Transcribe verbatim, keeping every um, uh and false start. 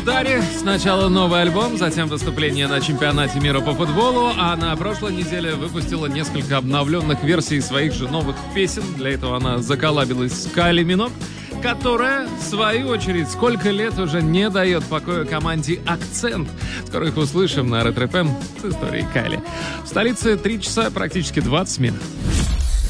Дари. Сначала новый альбом, затем выступление на чемпионате мира по футболу, а на прошлой неделе выпустила несколько обновленных версий своих же новых песен. Для этого она заколлабилась с Кайли Миног, которая, в свою очередь, сколько лет уже не дает покоя команде «Акцент». Скоро их услышим на Ретро эф эм с историей Кайли. В столице три часа, практически двадцать минут.